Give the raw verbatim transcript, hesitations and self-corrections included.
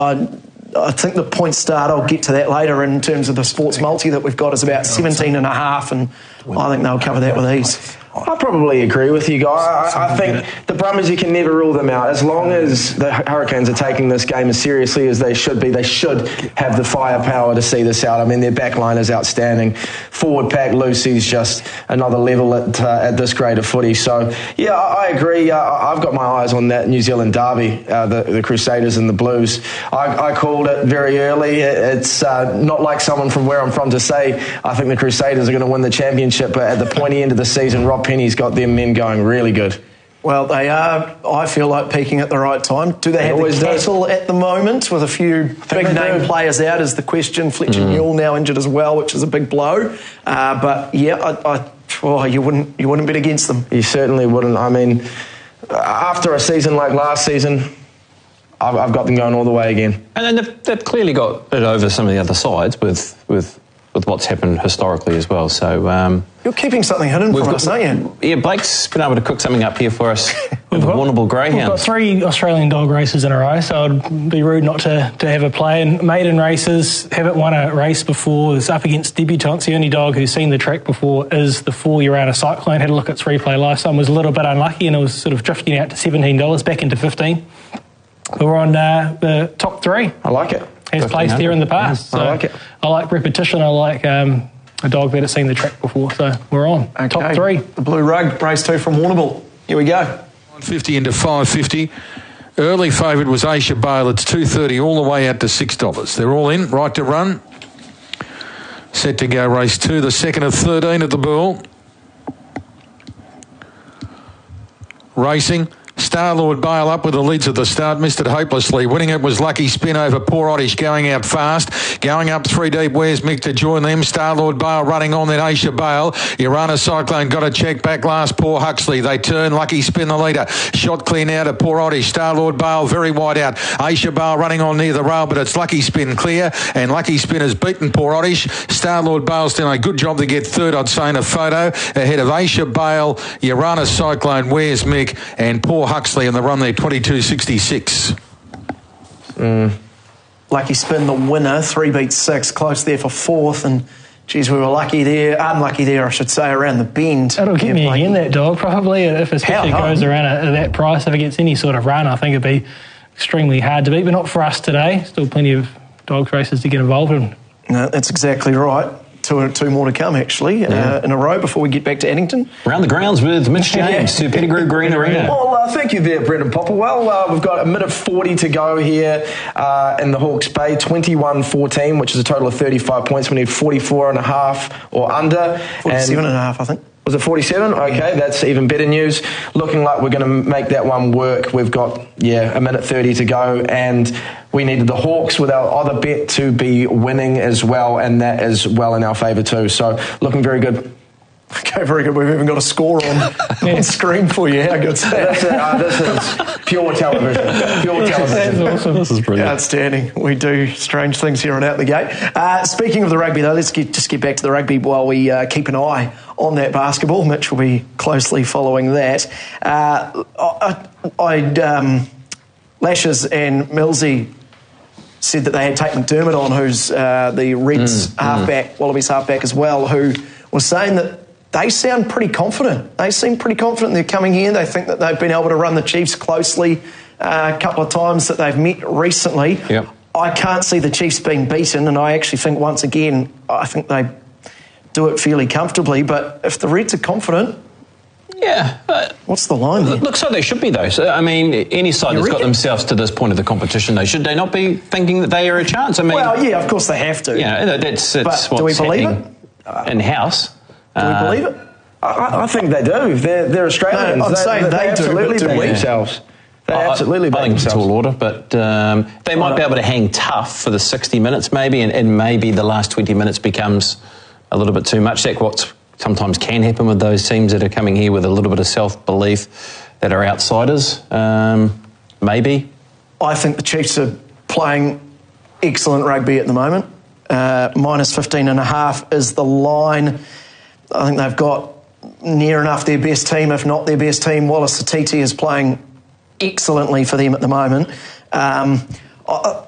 I, I think the point start, I'll get to that later in terms of the sports multi that we've got, is about seventeen and a half, and I think they'll cover that with ease. I probably agree with you guys. I, I think the Brumbies, you can never rule them out. As long as the Hurricanes are taking this game as seriously as they should be, they should have the firepower to see this out. I mean, their back line is outstanding. Forward pack, Lucy's just another level at uh, at this grade of footy. So, yeah, I, I agree. Uh, I've got my eyes on that New Zealand derby, uh, the, the Crusaders and the Blues. I, I called it very early. It's uh, not like someone from where I'm from to say I think the Crusaders are going to win the championship, but at the pointy end of the season, Rob Penny's got them men going really good. Well, they are, I feel like, peaking at the right time. Do they have the kettle at the moment with a few big name players out is the question. Fletcher mm. Newell now injured as well, which is a big blow. Uh, but yeah, I, I, oh, you wouldn't you wouldn't bet against them. You certainly wouldn't. I mean, after a season like last season, I've, I've got them going all the way again. And then they've, they've clearly got it over some of the other sides with with. with what's happened historically as well. So um, you're keeping something hidden from us, aren't you? Yeah, Blake's been able to cook something up here for us with the Warrnambool Greyhounds. We've got three Australian dog races in a row, so it'd be rude not to, to have a play. And maiden races, haven't won a race before. It's up against debutantes. The only dog who's seen the track before is the four Urana Cyclone. Had a look at its replay last time, was a little bit unlucky, and it was sort of drifting out to seventeen dollars, back into fifteen. But we're on uh, the top three. I like it. Has placed there in the past. So I like it. I like repetition. I like um, a dog that has seen the track before. So we're on. Okay. Top three. The Blue Rug, race two from Warrnambool. Here we go. one fifty into five fifty. Early favourite was Aisha Bale. It's two thirty all the way out to six dollars. They're all in, right to run. Set to go race two, the second of thirteen at the Bull. Racing. Starlord Bale up with the leads at the start, missed it hopelessly. Winning it was Lucky Spin over Poor Oddish, going out fast. Going up three deep, where's Mick to join them? Starlord Bale running on, then Aisha Bale. Urana Cyclone got a check back last, Poor Huxley. They turn, Lucky Spin the leader. Shot clear now to Poor Oddish. Starlord Bale very wide out. Aisha Bale running on near the rail, but it's Lucky Spin clear, and Lucky Spin has beaten Poor Oddish. Starlord Bale's done a good job to get third, I'd say, in a photo. Ahead of Aisha Bale, Urana Cyclone, where's Mick, and Poor Huxley in the run there, twenty-two sixty-six. Mm. Lucky Spin, the winner, three beats six, close there for fourth, and geez, we were lucky there, unlucky there, I should say, around the bend. It'll get me again, that dog, probably, if especially How, goes around at that price. If it gets any sort of run, I think it'd be extremely hard to beat, but not for us today. Still plenty of dogs races to get involved in. No, that's exactly right. Two, two more to come, actually, yeah. uh, in a row before we get back to Addington. Round the grounds with Mitch James to Pettigrew Green Arena. Well, uh, thank you there, Brendan Popplewell. Uh, we've got a minute forty to go here uh, in the Hawke's Bay, twenty-one fourteen, which is a total of thirty-five points. We need forty-four and a half or under. forty-seven and a half, I think. Was it forty-seven? Okay, yeah. That's even better news. Looking like we're going to make that one work. We've got, yeah, a minute thirty to go, and we needed the Hawks with our other bet to be winning as well, and that is well in our favour too. So, looking very good. Okay, very good. We've even got a score on, on screen for you. How good's that? That's it. Uh, this is pure television. Pure television. That's awesome. This is brilliant. Outstanding. We do strange things here and out the gate. Uh, speaking of the rugby, though, let's get, just get back to the rugby while we uh, keep an eye on that basketball. Mitch will be closely following that. Uh, I, I'd um, Lashes and Millsy said that they had Tate McDermott on, who's uh, the Reds mm, halfback, mm. Wallabies halfback as well, who was saying that they sound pretty confident. They seem pretty confident they're coming in. They think that they've been able to run the Chiefs closely uh, a couple of times that they've met recently. Yep. I can't see the Chiefs being beaten, and I actually think, once again, I think they do it fairly comfortably. But if the Reds are confident, yeah, uh, what's the line there? Look, so they should be, though. So, I mean, any side You that's got reckon? themselves to this point of the competition, they should they not be thinking that they are a chance? I mean, Well, yeah, of course they have to. yeah, that's, that's But do what's we believe happening in house. Do Uh, we believe it? I, I think they do. They're, they're Australians. No, I'm they, saying they, they do, absolutely but do back we? themselves. They I- absolutely I back think it's a themselves. tall order, but um, they might be able to hang tough for the sixty minutes maybe, and, and maybe the last twenty minutes becomes a little bit too much. That's what sometimes can happen with those teams that are coming here with a little bit of self-belief that are outsiders, um, maybe. I think the Chiefs are playing excellent rugby at the moment. Uh, minus fifteen and a half is the line. I think they've got near enough their best team, if not their best team. Wallace Satiti is playing excellently for them at the moment. Um, I,